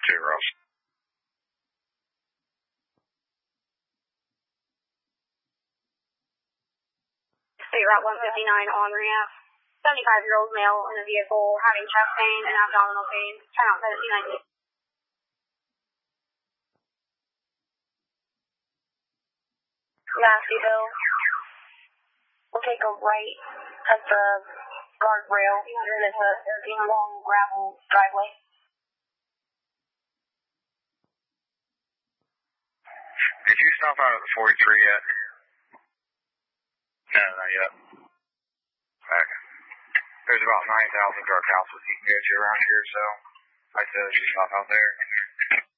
State Route 159 on ramp. 75-year-old male in the vehicle having chest pain and abdominal pain. Turn out 1790. Masseyville. We'll take a right at the guardrail, and it's a long gravel driveway. Did you stop out at the 43 yet? No, not yet. Okay. There's about 9,000 drug houses you can go to around here, so I said you stop out there.